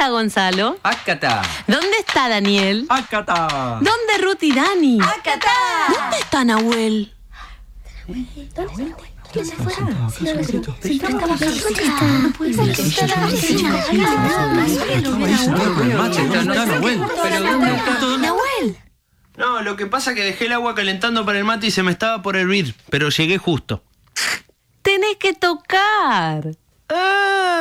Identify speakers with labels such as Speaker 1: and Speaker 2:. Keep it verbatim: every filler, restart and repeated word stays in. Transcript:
Speaker 1: está Gonzalo?
Speaker 2: Acatá.
Speaker 1: ¿Dónde está Daniel?
Speaker 2: Acatá.
Speaker 1: ¿Dónde Ruth y Dani?
Speaker 3: ¡Acatá!
Speaker 1: ¿Dónde está Nahuel?
Speaker 3: ¿Quién se fue?
Speaker 1: Nahuel.
Speaker 4: No, lo que pasa es que dejé el agua calentando para el mate y se me estaba por hervir, pero llegué justo.
Speaker 1: Tenés que tocar.
Speaker 4: ¡Ah!